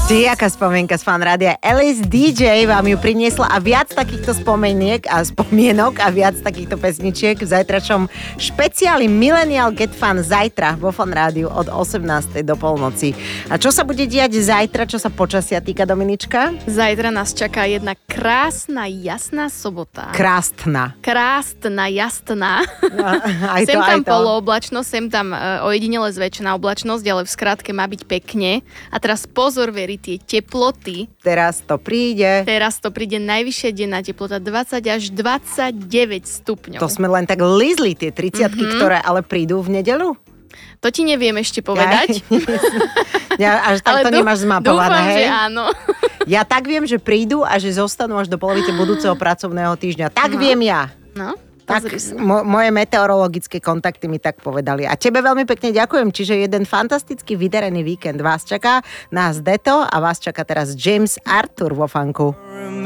Ty, aká spomienka z Fan Rádia. Alice DJ vám ju priniesla a viac takýchto spomeniek a spomienok a viac takýchto pesničiek v zajtračom špeciáli Millennial Get Fun zajtra vo Fan Rádiu od 18. do polnoci. A čo sa bude diať zajtra, čo sa počasia týka, Dominička? Zajtra nás čaká jedna krásna, jasná sobota. Krásna, jasná. Aj to, sem tam aj to. polooblačnosť, sem tam ojedinele zväčšená oblačnosť, ale v skratke má byť pekne. A teraz pozor, Veri, tie teploty. Teraz to príde. Teraz to príde najvyššia denná teplota 20 až 29 stupňov. To sme len tak lízli tie 30-ky, ktoré ale prídu v nedeľu. To ti neviem ešte povedať. Ja, až tak to nemáš zmapované, dúfam, hej? že áno. Ja tak viem, že prídu a že zostanú až do polovice budúceho pracovného týždňa. Tak viem ja. No, Tak pozri sa. moje meteorologické kontakty mi tak povedali. A tebe veľmi pekne ďakujem. Čiže jeden fantasticky vydarený víkend vás čaká. Nás Deto a vás čaká teraz James Arthur vo funku.